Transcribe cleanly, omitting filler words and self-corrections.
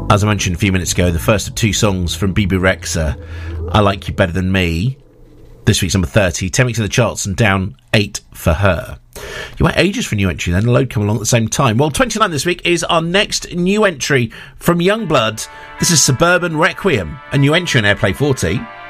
As I mentioned a few minutes ago, the first of two songs from Bebe Rexha, I Like You Better Than Me. This week's number 30, 10 weeks in the charts and down 8 for her. You wait ages for a new entry then, a load come along at the same time. Well, 29 this week is our next new entry from Youngblood. This is Suburban Requiem, a new entry on Airplay 40.